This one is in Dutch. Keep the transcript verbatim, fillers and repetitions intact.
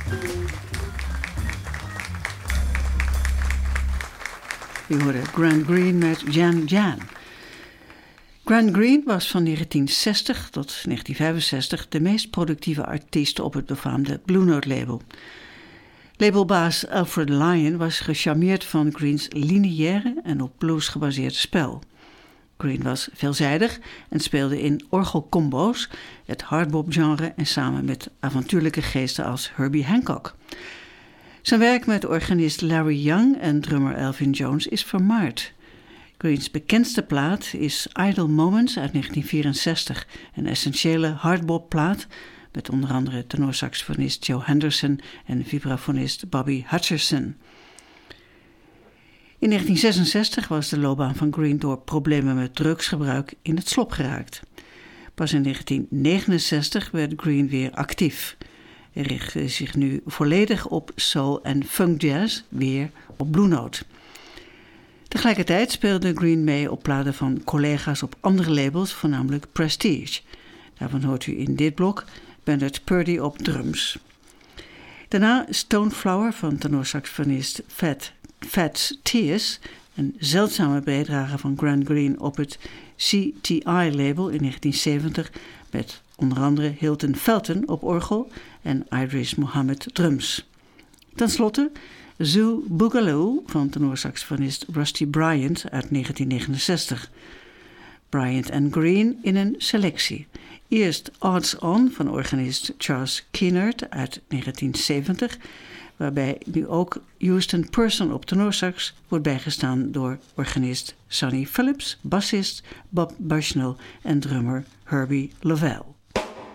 U hoorde Grant Green met Jan Jan. Grant Green was van negentien zestig tot negentien vijfenzestig de meest productieve artiest op het befaamde Blue Note label. Labelbaas Alfred Lion was gecharmeerd van Greens lineaire en op blues gebaseerde spel. Green was veelzijdig en speelde in orgelcombo's, het hardbop-genre en samen met avontuurlijke geesten als Herbie Hancock. Zijn werk met organist Larry Young en drummer Elvin Jones is vermaard. Greens bekendste plaat is Idle Moments uit negentien vierenzestig, een essentiële hardbop-plaat met onder andere tenorsaxofonist Joe Henderson en vibrafonist Bobby Hutcherson. In negentien zesenzestig was de loopbaan van Green door problemen met drugsgebruik in het slop geraakt. Pas in negentien negenenzestig werd Green weer actief. Hij richtte zich nu volledig op soul- en funkjazz, weer op Blue Note. Tegelijkertijd speelde Green mee op platen van collega's op andere labels, voornamelijk Prestige. Daarvan hoort u in dit blok Bernard Purdie op drums. Daarna Stoneflower van tenorsaxofonist Fat, Fats Tears, een zeldzame bijdrage van Grant Green op het C T I-label in negentien zeventig met onder andere Hilton Felton op orgel en Idris Muhammad drums. Ten slotte Zoo Boogaloo van tenorsaxofonist Rusty Bryant uit negentien negenenzestig. Bryant en Green in een selectie. Eerst Odds On van organist Charles Keenard uit negentien zeventig, waarbij nu ook Houston Person op tenorsax wordt bijgestaan door organist Sonny Phillips, bassist Bob Bushnell en drummer Herbie Lavelle.